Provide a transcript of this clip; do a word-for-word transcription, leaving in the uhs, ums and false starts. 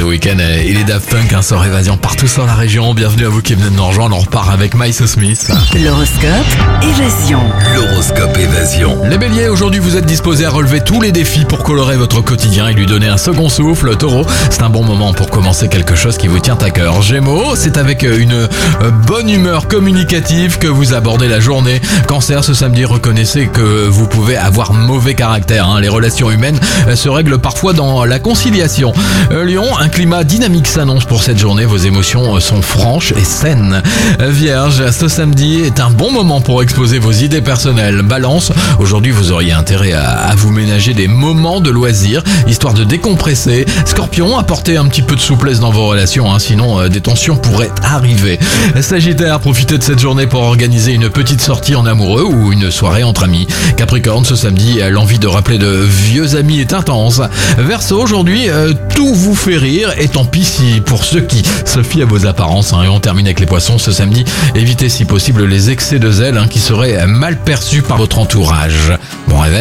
The Weeknd et les Daft Punk, un sort évasion partout sur la région. Bienvenue à vous qui venez de nous rejoindre. On repart avec Miles Smith. L'horoscope Évasion. L'horoscope Évasion. Les béliers, aujourd'hui vous êtes disposés à relever tous les défis pour colorer votre quotidien et lui donner un second souffle. Taureau, c'est un bon moment pour commencer quelque chose qui vous tient à cœur. Gémeaux, c'est avec une bonne humeur communicative que vous abordez la journée. Cancer, ce samedi, reconnaissez que vous pouvez avoir mauvais caractère. Hein. Les relations humaines se règlent parfois dans la conciliation. Lion, un climat dynamique s'annonce pour cette journée. Vos émotions sont franches et saines. Vierge, ce samedi est un bon moment pour exposer vos idées personnelles. Balance, aujourd'hui vous auriez intérêt à, à vous ménager des moments de loisirs, histoire de décompresser. Scorpion, apportez un petit peu de souplesse dans vos relations, hein, sinon euh, des tensions pourraient arriver. Sagittaire, profitez de cette journée pour organiser une petite sortie en amoureux ou une soirée entre amis. Capricorne, ce samedi, l'envie de rappeler de vieux amis est intense. Verseau, aujourd'hui, euh, tout vous fait rire, et tant pis si pour ceux qui se fient à vos apparences. Hein. Et on termine avec les poissons ce samedi. Évitez si possible les excès de zèle hein, qui seraient mal perçus par votre entourage. Bon réveil.